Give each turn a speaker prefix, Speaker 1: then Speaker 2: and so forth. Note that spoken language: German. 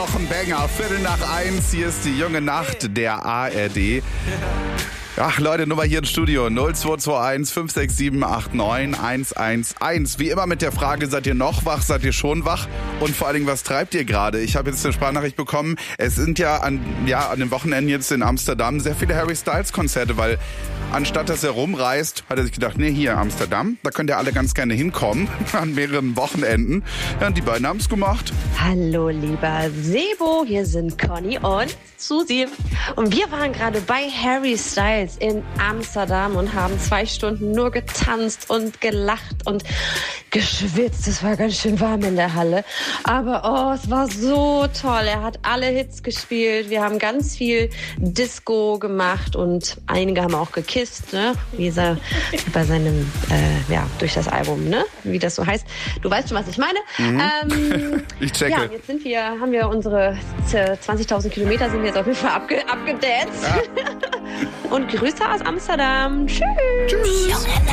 Speaker 1: Wochenbanger, 1:15. Hier ist die junge Nacht der ARD. Ach Leute, Nummer hier im Studio 0221 567 89 111. Wie immer mit der Frage, seid ihr noch wach, seid ihr schon wach? Und vor allen Dingen, was treibt ihr gerade? Ich habe jetzt eine Sprachnachricht bekommen. Es sind ja an den Wochenenden jetzt in Amsterdam sehr viele Harry Styles Konzerte, weil anstatt dass er rumreist, hat er sich gedacht, nee, hier Amsterdam, da könnt ihr alle ganz gerne hinkommen, an mehreren Wochenenden. Ja, und die beiden haben es gemacht.
Speaker 2: Hallo lieber Sebo, hier sind Conny und Susi. Und wir waren gerade bei Harry Styles in Amsterdam und haben 2 Stunden nur getanzt und gelacht und geschwitzt. Es war ganz schön warm in der Halle. Aber es war so toll. Er hat alle Hits gespielt. Wir haben ganz viel Disco gemacht und einige haben auch gekisst, ne? Wie er bei seinem, durch das Album, ne? Wie das so heißt. Du weißt schon, was ich meine.
Speaker 1: Ich checke.
Speaker 2: Ja, jetzt haben wir unsere 20.000 Kilometer sind wir jetzt auf jeden Fall abgedanced. Ja. Und Grüße aus Amsterdam. Tschüss.